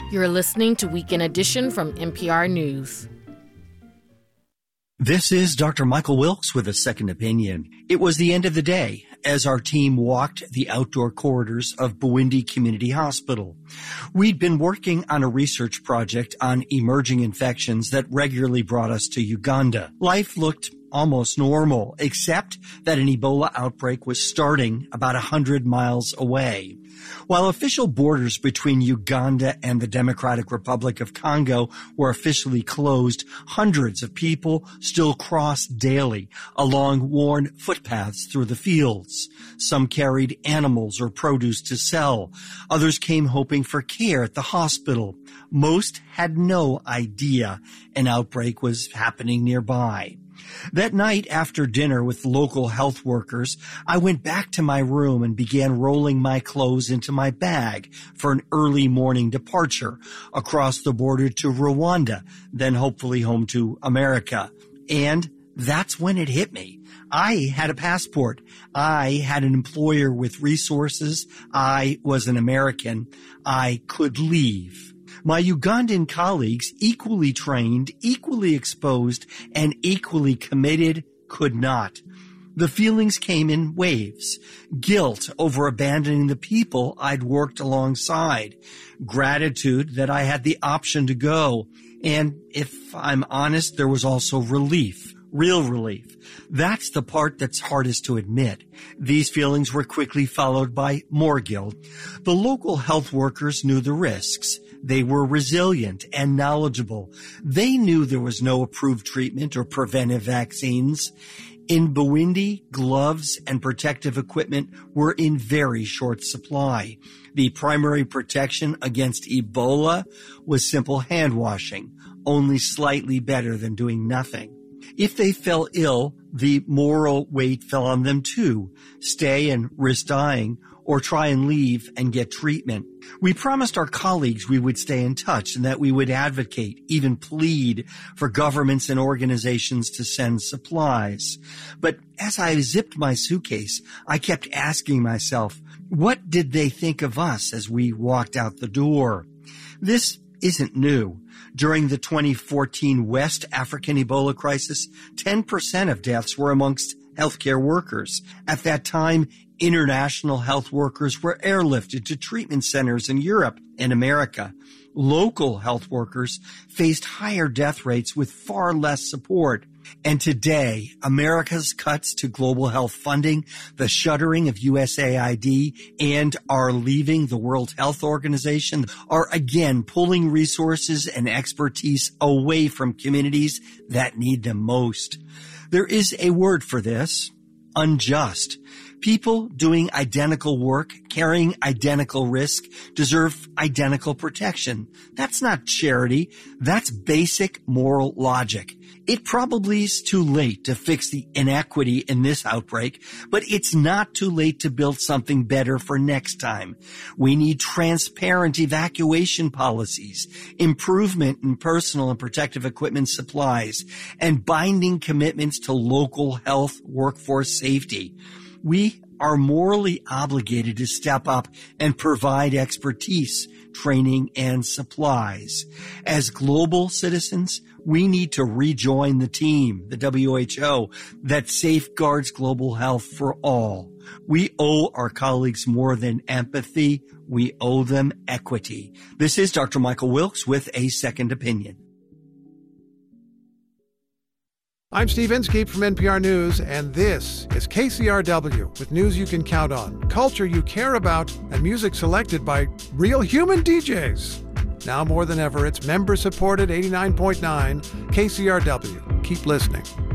You're listening to Weekend Edition from NPR News. This is Dr. Michael Wilkes with a second opinion. It was the end of the day as our team walked the outdoor corridors of Bwindi Community Hospital. We'd been working on a research project on emerging infections that regularly brought us to Uganda. Life looked almost normal, except that an Ebola outbreak was starting about 100 miles away. While official borders between Uganda and the Democratic Republic of Congo were officially closed, hundreds of people still crossed daily along worn footpaths through the fields. Some carried animals or produce to sell. Others came hoping for care at the hospital. Most had no idea an outbreak was happening nearby. That night after dinner with local health workers, I went back to my room and began rolling my clothes into my bag for an early morning departure across the border to Rwanda, then hopefully home to America. And that's when it hit me. I had a passport. I had an employer with resources. I was an American. I could leave. My Ugandan colleagues, equally trained, equally exposed, and equally committed, could not. The feelings came in waves. Guilt over abandoning the people I'd worked alongside. Gratitude that I had the option to go. And if I'm honest, there was also relief. Real relief. That's the part that's hardest to admit. These feelings were quickly followed by more guilt. The local health workers knew the risks. They were resilient and knowledgeable. They knew there was no approved treatment or preventive vaccines. In Bwindi, gloves and protective equipment were in very short supply. The primary protection against Ebola was simple hand washing, only slightly better than doing nothing. If they fell ill, the moral weight fell on them too. Stay and risk dying, or try and leave and get treatment. We promised our colleagues we would stay in touch and that we would advocate, even plead, for governments and organizations to send supplies. But as I zipped my suitcase, I kept asking myself, what did they think of us as we walked out the door? This isn't new. During the 2014 West African Ebola crisis, 10% of deaths were amongst healthcare workers. At that time, international health workers were airlifted to treatment centers in Europe and America. Local health workers faced higher death rates with far less support. And today, America's cuts to global health funding, the shuttering of USAID, and our leaving the World Health Organization are again pulling resources and expertise away from communities that need them most. There is a word for this: unjust. People doing identical work, carrying identical risk, deserve identical protection. That's not charity. That's basic moral logic. It probably is too late to fix the inequity in this outbreak, but it's not too late to build something better for next time. We need transparent evacuation policies, improvement in personal and protective equipment supplies, and binding commitments to local health workforce safety. We are morally obligated to step up and provide expertise, training, and supplies. As global citizens, we need to rejoin the team, the WHO, that safeguards global health for all. We owe our colleagues more than empathy. We owe them equity. This is Dr. Michael Wilkes with a second opinion. I'm Steve Inskeep from NPR News, and this is KCRW with news you can count on, culture you care about, and music selected by real human DJs. Now more than ever, it's member-supported 89.9 KCRW. Keep listening.